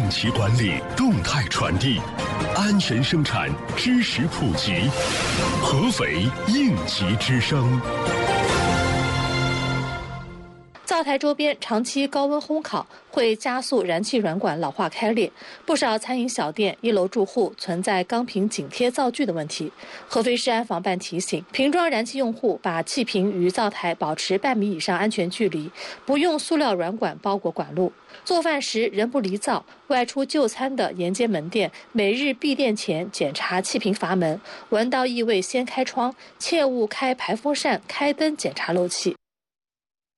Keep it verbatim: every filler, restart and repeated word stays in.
期管理，动态传递，安全生产，知识普及，合肥应急之声。 灶台周边长期高温烘烤会加速燃气软管老化开裂，不少餐饮小店、一楼住户存在钢瓶紧贴灶具的问题。合肥市安防办提醒，瓶装燃气用户把气瓶与灶台保持半米以上安全距离，不用塑料软管包裹管路。做饭时人不离灶，外出就餐的沿街门店每日闭店前检查气瓶阀门，闻到异味先开窗，切勿开排风扇、开灯检查漏气。